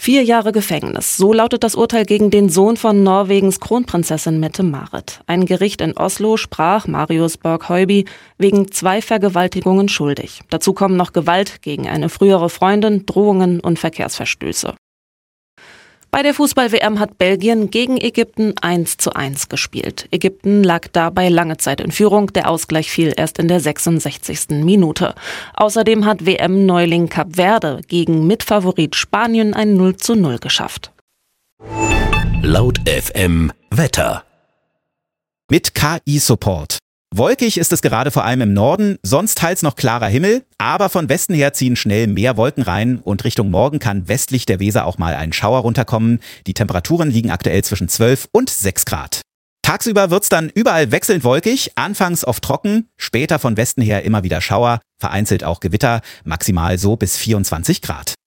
4 Jahre Gefängnis. So lautet das Urteil gegen den Sohn von Norwegens Kronprinzessin Mette-Marit. Ein Gericht in Oslo sprach Marius Borg-Høiby wegen 2 Vergewaltigungen schuldig. Dazu kommen noch Gewalt gegen eine frühere Freundin, Drohungen und Verkehrsverstöße. Bei der Fußball-WM hat Belgien gegen Ägypten 1:1 gespielt. Ägypten lag dabei lange Zeit in Führung. Der Ausgleich fiel erst in der 66. Minute. Außerdem hat WM-Neuling Kap Verde gegen Mitfavorit Spanien ein 0:0 geschafft. Laut FM Wetter. Mit KI-Support. Wolkig ist es gerade vor allem im Norden, sonst teils noch klarer Himmel, aber von Westen her ziehen schnell mehr Wolken rein und Richtung Morgen kann westlich der Weser auch mal ein Schauer runterkommen. Die Temperaturen liegen aktuell zwischen 12 und 6 Grad. Tagsüber wird's dann überall wechselnd wolkig, anfangs oft trocken, später von Westen her immer wieder Schauer, vereinzelt auch Gewitter, maximal so bis 24 Grad.